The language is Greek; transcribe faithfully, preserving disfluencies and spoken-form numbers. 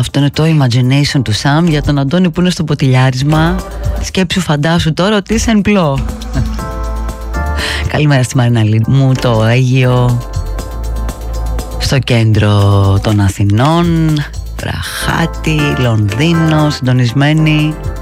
Αυτό είναι το imagination του Σαμ. Για τον Αντώνη που είναι στο ποτηλιάρισμα, σκέψου, φαντάσου τώρα ότι είσαι εν πλώ. Καλημέρα στη Μαριναλή μου, το Αίγυο, στο κέντρο των Αθηνών, Βραχάτη, Λονδίνο, συντονισμένη.